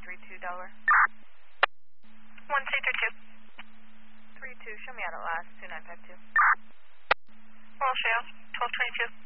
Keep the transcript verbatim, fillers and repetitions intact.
three two Delaware. one three three two. three two, show me out at last, two nine five two. I'll show you, twelve twenty-two.